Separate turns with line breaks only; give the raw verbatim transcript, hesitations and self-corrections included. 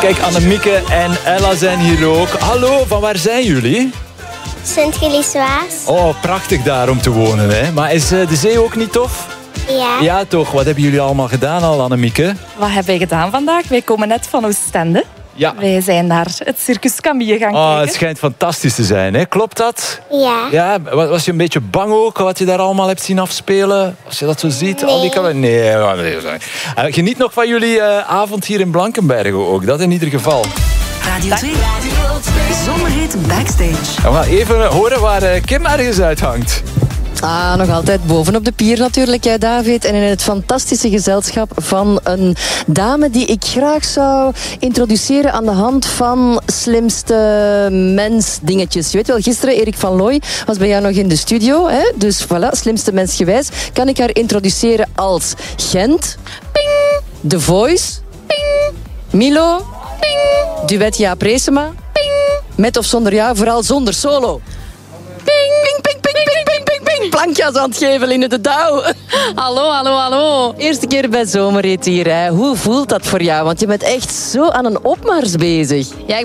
Kijk, Annemieke en Ella zijn hier ook. Hallo, van waar zijn jullie?
Sint-Gilles-Waas.
Oh, prachtig daar om te wonen, hè. Maar is uh, de zee ook niet tof?
Ja.
Ja, toch. Wat hebben jullie allemaal gedaan al, Annemieke?
Wat hebben wij gedaan vandaag? Wij komen net van Oostende.
Ja.
Wij zijn naar het Circus Camille gaan
Oh,
kijken.
het schijnt fantastisch te zijn, hè? Klopt dat?
Ja.
Ja, was je een beetje bang ook wat je daar allemaal hebt zien afspelen? Als je dat zo ziet,
Nee.
al die camera's. Nee, nee, nee. Uh, geniet nog van jullie uh, avond hier in Blankenberge ook. Dat in ieder geval.
Radio twee. Zomerhit Backstage.
We gaan even horen waar uh, Kim ergens uithangt.
Ah, nog altijd bovenop de pier natuurlijk, jij David. En in het fantastische gezelschap van een dame die ik graag zou introduceren aan de hand van slimste mens dingetjes. Je weet wel, gisteren Erik van Looy was bij jou nog in de studio. Hè? Dus voilà, slimste mens gewijs. Kan ik haar introduceren als Gent. Ping. The Voice. Ping. Milo. Ping. Duet Jaap Reesema. Ping. Met of zonder jou, vooral zonder solo. Ping, ping, ping, ping, ping, ping, ping, ping. Plankjas aan het geven in de dauw. Hallo, hallo, hallo. Eerste keer bij Zomerhit hier. Hè. Hoe voelt dat voor jou? Want je bent echt zo aan een opmars bezig.
Ja, ik